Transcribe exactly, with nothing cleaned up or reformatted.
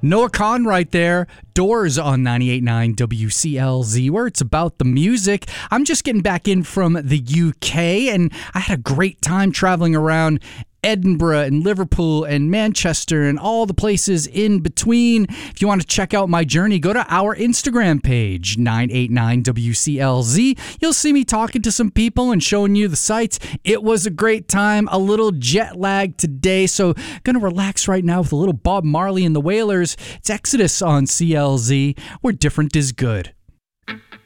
Noah Kahn right there. Doors on ninety-eight point nine W C L Z, where it's about the music. I'm just getting back in from the U K, and I had a great time traveling around Edinburgh and Liverpool and Manchester and all the places in between. If you want to check out my journey, go to our Instagram page, nine eight nine W C L Z. You'll see me talking to some people and showing you the sights. It was a great time, a little jet lag today, so gonna relax right now with a little Bob Marley and the Wailers. It's Exodus on C L Z, where different is good.